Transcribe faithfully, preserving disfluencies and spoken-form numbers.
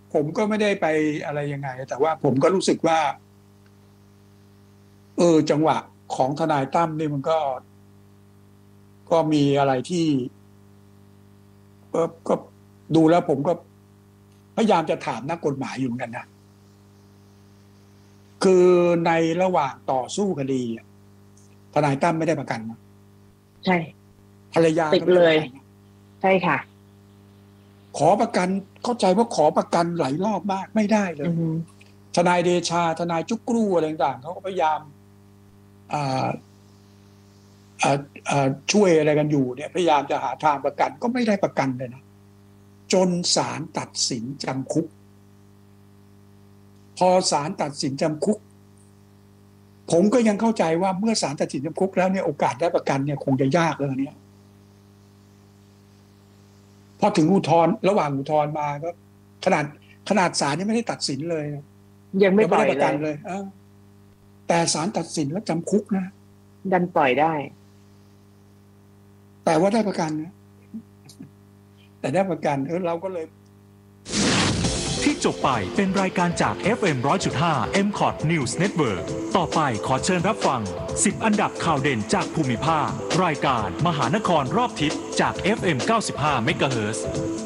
ผมก็ไม่ได้ไปอะไรยังไงแต่ว่าผมก็รู้สึกว่าเออจังหวะของทนายตั้มนี่มันก็ก็มีอะไรที่ก็ก็ดูแล้วผมก็พยายามจะถามนักกฎหมายอยู่เหมือนกันนะคือในระหว่างต่อสู้คดีทนายตั้มไม่ได้ประกันนะใช่ภรรยาติดก็ไม่เลยได้ประกันนะใช่ค่ะขอประกันเข้าใจว่าขอประกันหลายรอบมากไม่ได้เลยอือฮึทนายเดชาทนายจุกรูอะไรต่างๆเขาก็พยายามอ่าอ่าอ่าช่วยอะไรกันอยู่เนี่ยพยายามจะหาทางประกันก็ไม่ได้ประกันเลยนะจนศาลตัดสินจำคุกพอศาลตัดสินจำคุกผมก็ยังเข้าใจว่าเมื่อศาลตัดสินจำคุกแล้วเนี่ยโอกาสได้ประกันเนี่ยคงจะยากเลยเนี่ยพอถึงอุทธรณ์ระหว่างอุทธรณ์มาก็ขนาดขนาดศาลยังไม่ได้ตัดสินเลยยังไม่ยังปล่ไม่ได้ประกันอยเลยเลยเออแต่ศาลตัดสินแล้วจำคุกนะดันปล่อยได้แต่ว่าได้ประกันนะแต่ได้ประกันเออเราก็เลยที่จบไปเป็นรายการจาก เอฟ เอ็ม หนึ่งร้อยจุดห้า เอ็ม คอท News Network ต่อไปขอเชิญรับฟังสิบอันดับข่าวเด่นจากภูมิภาครายการมหานครรอบทิศจาก เอฟ เอ็ม เก้าสิบห้า เมกะเฮิรตซ์